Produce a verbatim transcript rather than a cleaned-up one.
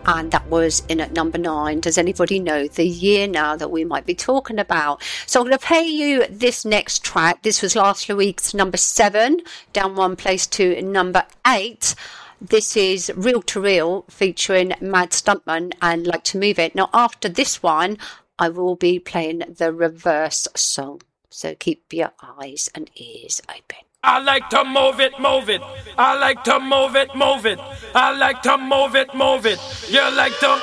and that was in at number nine. Does anybody know the year now that we might be talking about? So I'm going to play you this next track. This was last week's number seven, down one place to number eight. This is Reel to Reel featuring Mad Stuntman and Like to Move It. Now, after this one, I will be playing the reverse song. So keep your eyes and ears open. I like to move it, move it. I like to move it, move it. I like to move it, move it. You like to